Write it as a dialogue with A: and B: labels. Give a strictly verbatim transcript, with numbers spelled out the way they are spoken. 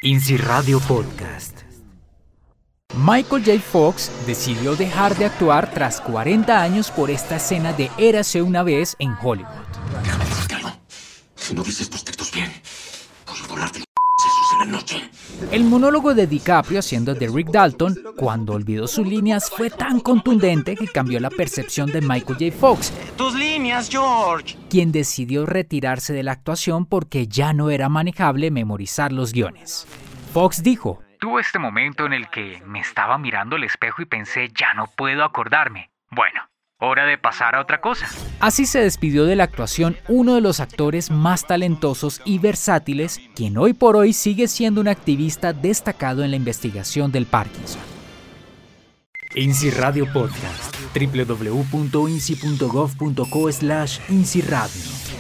A: INSI Radio Podcast.
B: Michael J. Fox decidió dejar de actuar tras cuarenta años por esta escena de Érase una vez en Hollywood.
C: Déjame decirte algo. Si no dices estos textos bien, voy a volarte los sesos en la noche.
B: El monólogo de DiCaprio haciendo de Rick Dalton, cuando olvidó sus líneas, fue tan contundente que cambió la percepción de Michael J. Fox,
D: ¡Tus líneas, George!
B: quien decidió retirarse de la actuación porque ya no era manejable memorizar los guiones. Fox dijo:
A: Tuve este momento en el que me estaba mirando al espejo y pensé, ya no puedo acordarme. Bueno, hora de pasar a otra cosa.
B: Así se despidió de la actuación uno de los actores más talentosos y versátiles, quien hoy por hoy sigue siendo un activista destacado en la investigación del Parkinson.
A: INSI Radio Podcast. doble u doble u doble u punto insi punto gov punto co slash INSI Radio.